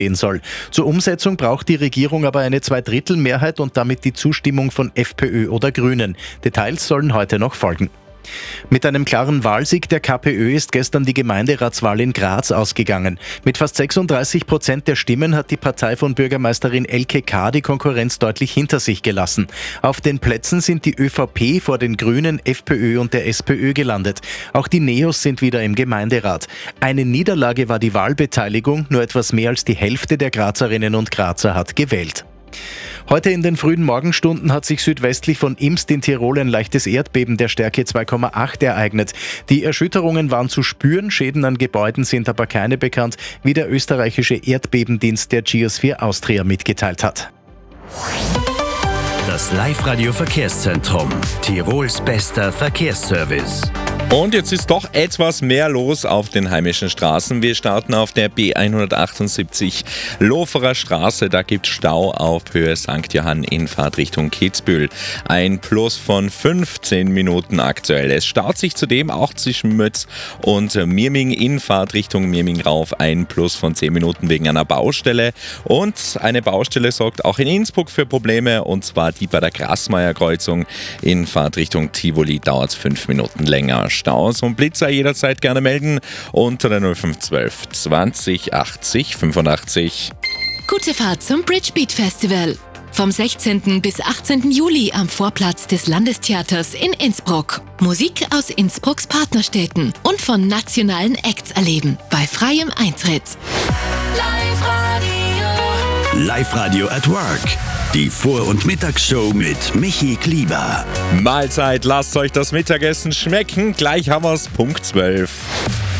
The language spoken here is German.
gehen soll. Zur Umsetzung braucht die Regierung aber eine Zweidrittelmehrheit und damit die Zustimmung von FPÖ oder Grünen. Details sollen heute noch folgen. Mit einem klaren Wahlsieg der KPÖ ist gestern die Gemeinderatswahl in Graz ausgegangen. Mit fast 36% der Stimmen hat die Partei von Bürgermeisterin Elke K. die Konkurrenz deutlich hinter sich gelassen. Auf den Plätzen sind die ÖVP vor den Grünen, FPÖ und der SPÖ gelandet. Auch die Neos sind wieder im Gemeinderat. Eine Niederlage war die Wahlbeteiligung, nur etwas mehr als die Hälfte der Grazerinnen und Grazer hat gewählt. Heute in den frühen Morgenstunden hat sich südwestlich von Imst in Tirol ein leichtes Erdbeben der Stärke 2,8 ereignet. Die Erschütterungen waren zu spüren, Schäden an Gebäuden sind aber keine bekannt, wie der österreichische Erdbebendienst der Geosphere Austria mitgeteilt hat. Das Live-Radio-Verkehrszentrum, Tirols bester Verkehrsservice. Und jetzt ist doch etwas mehr los auf den heimischen Straßen. Wir starten auf der B178 Loferer Straße. Da gibt es Stau auf Höhe St. Johann in Fahrtrichtung Kitzbühel. Ein Plus von 15 Minuten aktuell. Es staut sich zudem auch zwischen Mötz und Mirming in Fahrtrichtung Mirming rauf. Ein Plus von 10 Minuten wegen einer Baustelle. Und eine Baustelle sorgt auch in Innsbruck für Probleme. Und zwar die bei der Grasmeier-Kreuzung in Fahrtrichtung Tivoli dauert es 5 Minuten länger. Staus und Blitzer jederzeit gerne melden unter der 0512 20 80 85. Gute Fahrt zum Bridgebeat Festival. Vom 16. bis 18. Juli am Vorplatz des Landestheaters in Innsbruck. Musik aus Innsbrucks Partnerstädten und von nationalen Acts erleben. Bei freiem Eintritt. Live-Radio at Work. Die Vor- und Mittagsshow mit Michi Klieber. Mahlzeit, lasst euch das Mittagessen schmecken. Gleich haben wir es, Punkt 12.